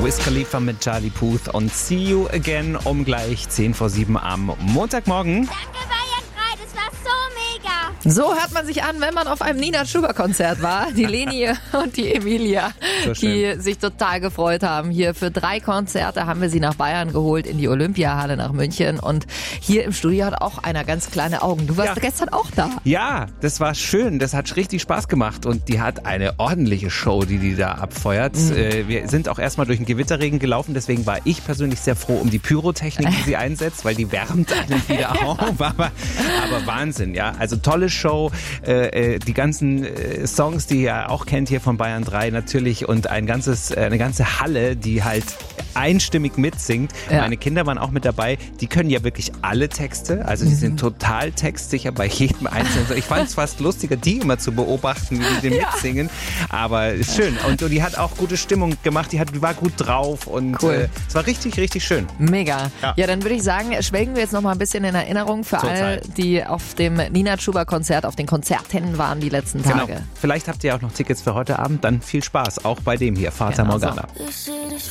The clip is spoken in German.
Wiz Khalifa mit Charlie Puth und See You Again um gleich 6:50 am Montagmorgen. Danke Bayern 3, das war so mega. So hört man sich an, wenn man auf einem Nina Chuba Konzert war. Die Leni und die Emilia, So schön. die sich total gefreut haben. Hier für 3 Konzerte haben wir sie nach Bayern geholt, in die Olympiahalle nach München. Und hier im Studio hat auch einer ganz kleine Augen. Du warst gestern auch da. Ja, das war schön. Das hat richtig Spaß gemacht. Und die hat eine ordentliche Show, die da abfeuert. Wir sind auch erstmal durch den Gewitterregen gelaufen. Deswegen war ich persönlich sehr froh um die Pyrotechnik, die sie einsetzt, weil die wärmt einen wieder auf. Aber Wahnsinn, ja. Also tolle Show. Die ganzen Songs, die ihr auch kennt hier von Bayern 3 natürlich. Und eine ganze Halle, die halt einstimmig mitsingt. Ja. Meine Kinder waren auch mit dabei. Die können ja wirklich alle Texte. Also die sind total textsicher bei jedem Einzelnen. Ich fand es fast lustiger, die immer zu beobachten, wie die den mitsingen. Aber schön. Und die hat auch gute Stimmung gemacht. Die war gut drauf. Und Cool. Es war richtig, richtig schön. Mega. Ja. Ja, dann würde ich sagen, schwelgen wir jetzt noch mal ein bisschen in Erinnerung für Total. alle, die auf dem Nina Chuba Konzert, auf den Konzerten waren die letzten Tage. Genau. Vielleicht habt ihr auch noch Tickets für heute Abend. Dann viel Spaß. Auch bei dem hier, Fata Genau so. Morgana. Ich seh dich